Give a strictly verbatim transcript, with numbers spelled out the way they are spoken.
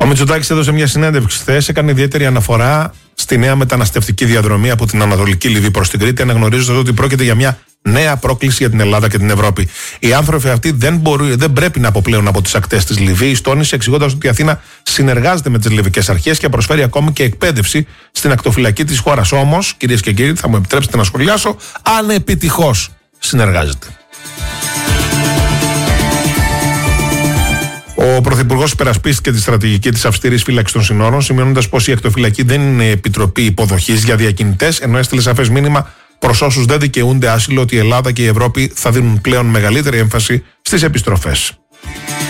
Ο Μητσοτάκης έδωσε μια συνέντευξη χθες, έκανε ιδιαίτερη αναφορά στη νέα μεταναστευτική διαδρομή από την Ανατολική Λιβύη προς την Κρήτη, αναγνωρίζοντας ότι πρόκειται για μια νέα πρόκληση για την Ελλάδα και την Ευρώπη. Οι άνθρωποι αυτοί δεν, μπορεί, δεν πρέπει να αποπλέουν από τις ακτές της Λιβύης, τόνισε, εξηγώντας ότι η Αθήνα συνεργάζεται με τις λιβικές αρχές και προσφέρει ακόμη και εκπαίδευση στην ακτοφυλακή της χώρας. Όμως, κυρίες και κύριοι, θα μου επιτρέψετε να σχολιάσω, ανεπιτυχώς συνεργάζεται. Ο Πρωθυπουργός υπερασπίστηκε τη στρατηγική της αυστηρής φύλαξης των συνόρων, σημειώνοντας πως η ακτοφυλακή δεν είναι επιτροπή υποδοχής για διακινητές, ενώ έστειλε σαφές μήνυμα προς όσους δεν δικαιούνται άσυλο ότι η Ελλάδα και η Ευρώπη θα δίνουν πλέον μεγαλύτερη έμφαση στις επιστροφές.